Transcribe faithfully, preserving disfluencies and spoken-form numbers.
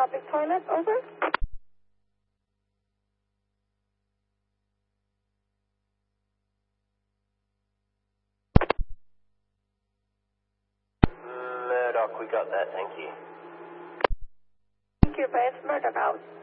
public toilet, over. Murdoch, we got that, thank you. Thank you, Beth. Murdoch out.